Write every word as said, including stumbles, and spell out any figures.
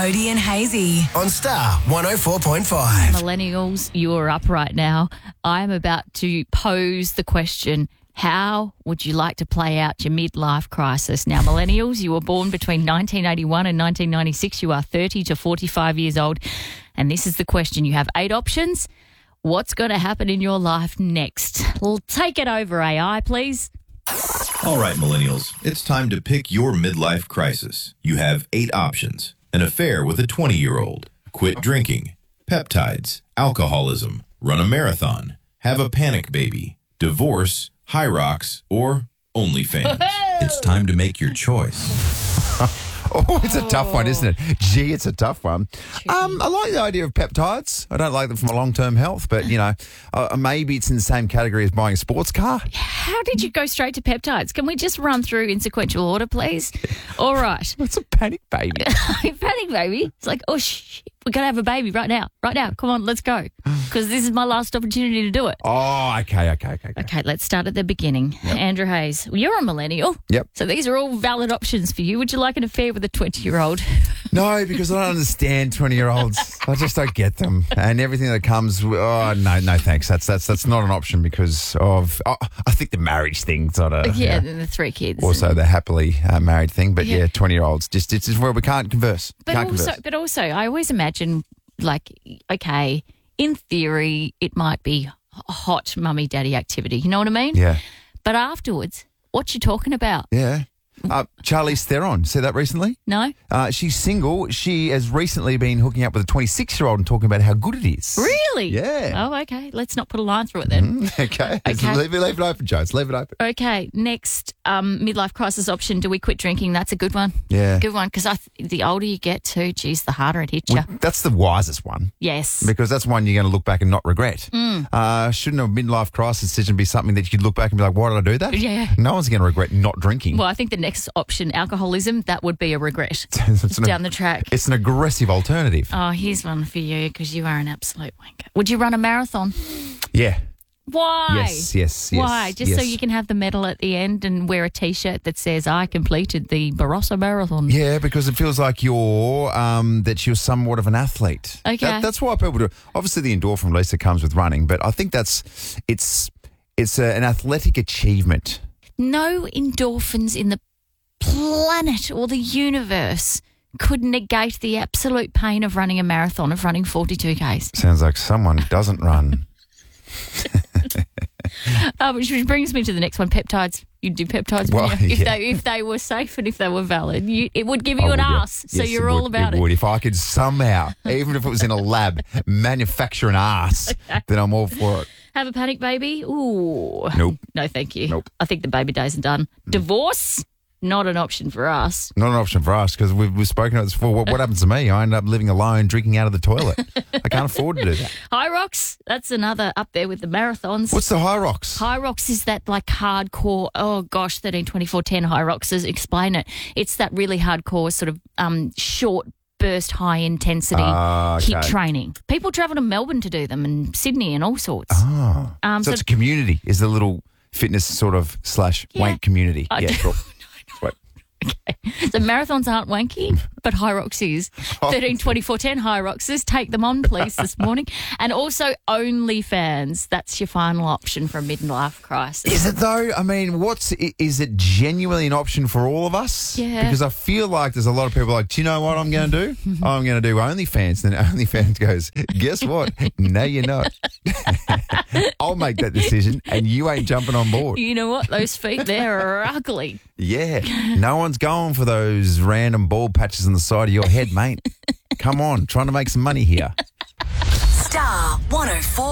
Bodie and Hazy on Star one oh four point five. Millennials, you are up right now. I'm about to pose the question, how would you like to play out your midlife crisis? Now, millennials, you were born between nineteen eighty-one and nineteen ninety-six. You are thirty to forty-five years old. And this is the question. You have eight options. What's going to happen in your life next? Well, take it over, A I, please. All right, millennials, it's time to pick your midlife crisis. You have eight options. An affair with a twenty-year-old, quit drinking, peptides, alcoholism, run a marathon, have a panic baby, divorce, High Rocks, or OnlyFans. It's time to make your choice. Oh, it's a tough one, isn't it? Gee, it's a tough one. Um, I like the idea of peptides. I don't like them for my long-term health, but, you know, uh, maybe it's in the same category as buying a sports car. How did you go straight to peptides? Can we just run through in sequential order, please? All right. It's a panic baby. Panic baby. It's like, oh, shh, we're going to have a baby right now. Right now. Come on, let's go. Because this is my last opportunity to do it. Oh, okay, okay, okay. Okay, okay let's start at the beginning. Yep. Andrew Hayes, you're a millennial. Yep. So these are all valid options for you. Would you like an affair with a twenty-year-old? No, because I don't understand twenty-year-olds. I just don't get them. And everything that comes, oh, no, no, thanks. That's that's that's not an option because of, oh, I think the marriage thing sort of. Yeah, yeah. The three kids. Also the happily uh, married thing. But, yeah, yeah twenty-year-olds, just it's just where we can't converse. But, can't also, converse. but also, I always imagine, like, okay, in theory, it might be hot mummy-daddy activity. You know what I mean? Yeah. But afterwards, what you talking about? Yeah. Uh, Charlize Theron, see that recently? No. Uh, she's single. She has recently been hooking up with a twenty-six-year-old and talking about how good it is. Really? Yeah. Oh, okay. Let's not put a line through it then. Mm, okay. okay. Leave, it, leave it open, Jones. Leave it open. Okay. Next um, midlife crisis option, do we quit drinking? That's a good one. Yeah. Good one, because th- the older you get too, geez, the harder it hits you. Well, that's the wisest one. Yes. Because that's one you're going to look back and not regret. Mm. Uh, shouldn't a midlife crisis decision be something that you could look back and be like, why did I do that? Yeah. No one's going to regret not drinking. Well, I think the next option, alcoholism, that would be a regret it's an, down the track. It's an aggressive alternative. Oh, here's one for you because you are an absolute wanker. Would you run a marathon? Yeah. Why? Yes, yes, yes. Why? Just yes. so you can have the medal at the end and wear a T-shirt that says, I completed the Barossa Marathon. Yeah, because it feels like you're, um, that you're somewhat of an athlete. Okay. That, that's why people do it. Obviously, the endorphin release that comes with running, but I think that's, it's, it's a, an athletic achievement. No endorphins in the planet or the universe could negate the absolute pain of running a marathon, of running forty-two kays. Sounds like someone doesn't run. uh, which brings me to the next one, peptides. You'd do peptides well, you? if yeah. they if they were safe and if they were valid. You, it would give you I an would, yeah. ass, so yes, you're it all would, about it. it. Would. If I could somehow, even if it was in a lab, manufacture an ass, okay. then I'm all for it. Have a panic baby? Ooh. Nope. No, thank you. Nope. I think the baby days are done. Mm. Divorce? Not an option for us. Not an option for us because we've, we've spoken about this before. What, what happens to me? I end up living alone, drinking out of the toilet. I can't afford to do that. High Rocks? That's another up there with the marathons. What's the High Rocks? High Rocks is that like hardcore, oh gosh, thirteen, twenty-four, ten High Rocks. Explain it. It's that really hardcore sort of um, short burst, high intensity uh, okay. HIIT training. People travel to Melbourne to do them and Sydney and all sorts. Oh. Um, so, so it's a community, is the little fitness sort of slash yeah. wank community. I yeah, cool. Okay. So marathons aren't wanky, but High Rocks is. thirteen, twenty-four, ten High Rocksers. Take them on, please, this morning. And also OnlyFans. That's your final option for a midlife crisis. Is it though? I mean, what's is it genuinely an option for all of us? Yeah. Because I feel like there's a lot of people like, do you know what I'm going to do? I'm going to do OnlyFans. And then OnlyFans goes, guess what? No, you're not. I'll make that decision and you ain't jumping on board. You know what? Those feet there are ugly. Yeah. No one's going for those random bald patches on the side of your head, mate. Come on, trying to make some money here. Star one oh four.